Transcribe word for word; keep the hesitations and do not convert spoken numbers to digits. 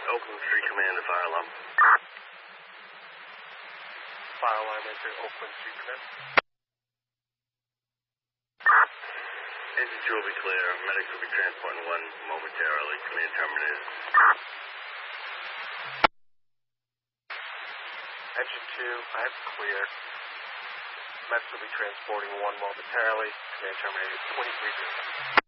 Oakland Street Command, the fire alarm. Fire alarm enter Oakland Street Command. Engine two will be clear. Medics will be transporting one momentarily. Command terminated. Engine two, I have clear. Medics will be transporting one momentarily. Command terminated. twenty-three zero.